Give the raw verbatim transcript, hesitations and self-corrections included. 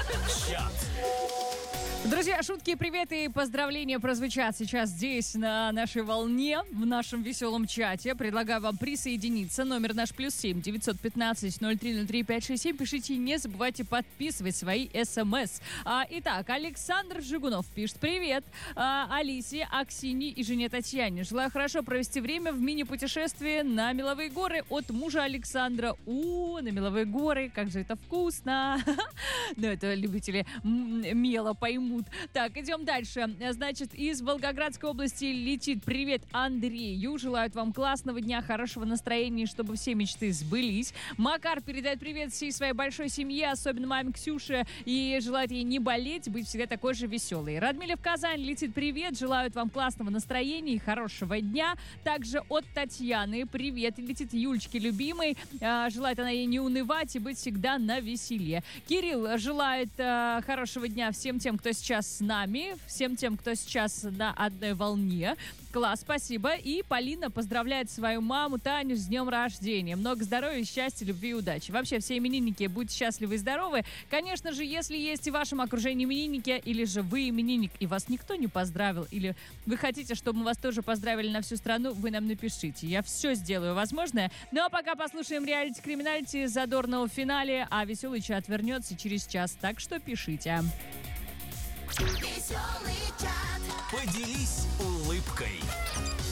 Чат. Друзья, шутки, приветы и поздравления прозвучат сейчас здесь, на нашей волне, в нашем веселом чате. Предлагаю вам присоединиться. Номер наш плюс семь девятьсот пятнадцать ноль три ноль три пять шесть семь. Пишите, и не забывайте подписывать свои смс. А, итак, Александр Жигунов пишет: привет а, Алисе, Аксине и жене Татьяне. Желаю хорошо провести время в мини-путешествии на Меловые горы от мужа Александра. У, на Меловые горы, как же это вкусно. Ну, это любители мела поймут. Так, идем дальше. Значит, из Волгоградской области летит привет Андрею. Желают вам классного дня, хорошего настроения, чтобы все мечты сбылись. Макар передает привет всей своей большой семье, особенно маме Ксюше, и желает ей не болеть, быть всегда такой же веселой. Радмиля в Казань летит привет. Желают вам классного настроения и хорошего дня. Также от Татьяны привет. Летит Юлечке любимой. Желает она ей не унывать и быть всегда на веселье. Кирилл желает э, хорошего дня всем тем, кто сейчас с нами, всем тем, кто сейчас на одной волне. Класс, спасибо. И Полина поздравляет свою маму Таню с днем рождения. Много здоровья, счастья, любви и удачи. Вообще, все именинники, будьте счастливы и здоровы. Конечно же, если есть в вашем окружении именинники, или же вы именинник, и вас никто не поздравил, или вы хотите, чтобы мы вас тоже поздравили на всю страну, вы нам напишите. Я все сделаю возможное. Ну а пока послушаем реалити-криминалити задорного в финале, а веселый чат вернется через час, так что пишите. Поделись улыбкой.